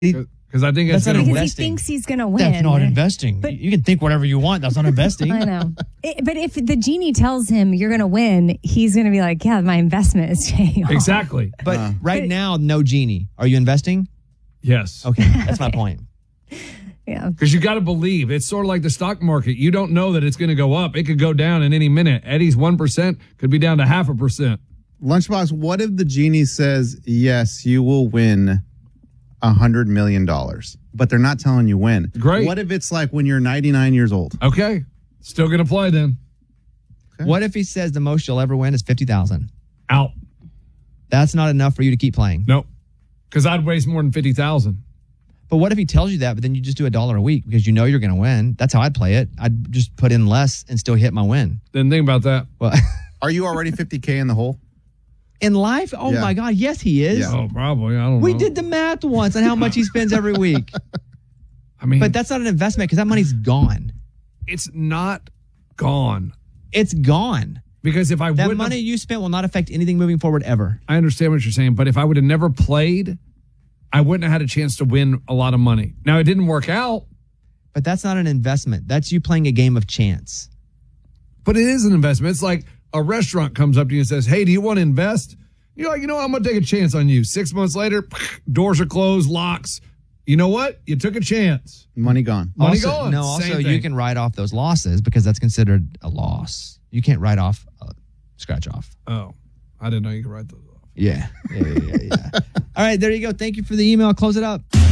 Because I think it's That's not going to Because win. he thinks he's going to win. That's not investing. But- You can think whatever you want. That's not investing. I know. But if the genie tells him you're going to win, he's going to be like, yeah, my investment is paying off. Exactly. But right now, no genie. Are you investing? Yes. Okay, that's my point. Yeah. Because you got to believe. It's sort of like the stock market. You don't know that it's going to go up. It could go down in any minute. Eddie's 1% could be down to 0.5%. Lunchbox, what if the genie says, yes, you will win $100 million, but they're not telling you when? Great. What if it's like when you're 99 years old? Okay. Still going to play then. Okay. What if he says the most you'll ever win is 50,000? Out. That's not enough for you to keep playing. Nope. Because I'd waste more than 50,000. But what if he tells you that, but then you just do $1 a week because you know you're going to win? That's how I'd play it. I'd just put in less and still hit my win. Then think about that. Well, Are you already 50K in the hole? in life, oh Yeah. my God, yes, he is. Yeah. Oh, probably. I don't know. We did the math once on how much he spends every week. I mean, But that's not an investment because that money's gone. it's not gone. It's gone. Because if I That wouldn't money you spent will not affect anything moving forward ever. I understand what you're saying, but if I would have never played, I wouldn't have had a chance to win a lot of money. Now, it didn't work out, But that's not an investment. That's you playing a game of chance. but it is an investment. It's like a restaurant comes up to you and says, hey, do you want to invest? You're like, you know what? I'm going to take a chance on you. 6 months later, doors are closed, locks. You know what? You took a chance. Money gone. Money also, gone. No, Same also you thing. can write off those losses because that's considered a loss. You can't write off a scratch off. Oh, I didn't know you could write those off. Yeah. All right, there you go. Thank you for the email. Close it up.